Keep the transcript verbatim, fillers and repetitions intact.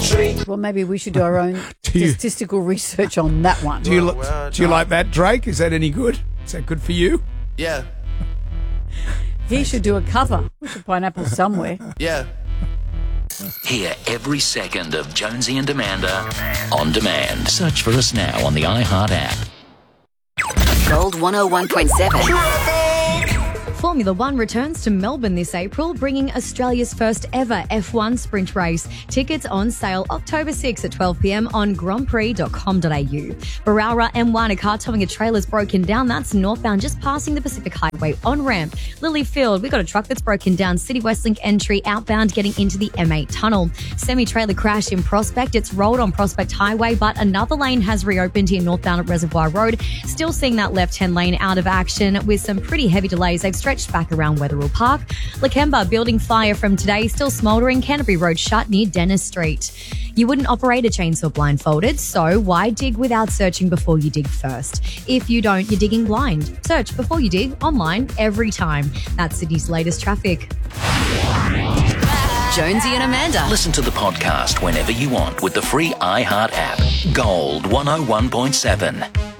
country. Well, maybe we should do our own Do you- statistical research on that one. Do you, Well, li- well, do you no. like that, Drake? Is that any good? Is that good for you? Yeah, He should do a cover with a pineapple somewhere. yeah. Hear every second of Jonesy and Amanda on demand. Search for us now on the iHeart app. Gold one oh one point seven. Formula One returns to Melbourne this April, bringing Australia's first ever F one sprint race. Tickets on sale October sixth at twelve p.m. on grand prix dot com dot a u. Barara M one, a car towing a trailer's broken down. That's northbound, just passing the Pacific Highway on-ramp. Lilyfield, we got a truck that's broken down. City Westlink entry outbound, getting into the M eight tunnel. Semi-trailer crash in Prospect. It's rolled on Prospect Highway, but another lane has reopened here northbound at Reservoir Road. Still seeing that left-hand lane out of action with some pretty heavy delays. They've stretched back around Wetherill Park. Lakemba, building fire from today, still smouldering. Canterbury Road shut near Dennis Street. You wouldn't operate a chainsaw blindfolded, so why dig without searching before you dig first? If you don't, you're digging blind. Search before you dig online every time. That's Sydney's latest traffic. Jonesy and Amanda. Listen to the podcast whenever you want with the free iHeart app. Gold one oh one point seven.